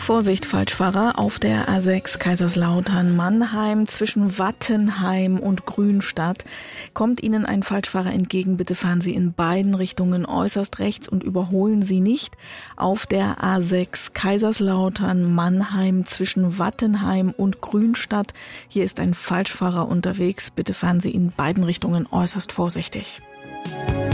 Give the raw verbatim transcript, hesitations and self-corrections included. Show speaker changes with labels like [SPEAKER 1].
[SPEAKER 1] Vorsicht, Falschfahrer auf der A sechs Kaiserslautern-Mannheim zwischen Wattenheim und Grünstadt. Kommt Ihnen ein Falschfahrer entgegen, bitte fahren Sie in beiden Richtungen äußerst rechts und überholen Sie nicht. Auf der A sechs Kaiserslautern-Mannheim zwischen Wattenheim und Grünstadt. Hier ist ein Falschfahrer unterwegs, bitte fahren Sie in beiden Richtungen äußerst vorsichtig.